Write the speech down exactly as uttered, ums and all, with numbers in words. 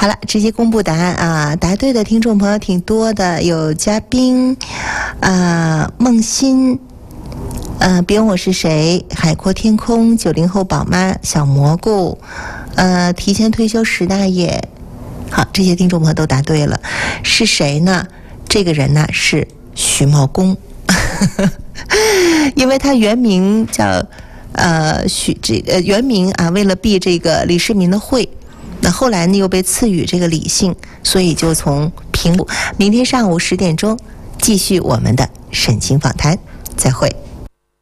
好了，直接公布答案啊！答对的听众朋友挺多的，有嘉宾啊，梦欣。呃，别问我是谁，海阔天空，九零后宝妈，小蘑菇，呃，提前退休石大爷，好，这些听众朋友都答对了，是谁呢？这个人呢是徐茂公，因为他原名叫呃许这呃原名啊，为了避这个李世民的讳，那后来呢又被赐予这个李姓，所以就从平。明天上午十点钟继续我们的沈清访谈，再会。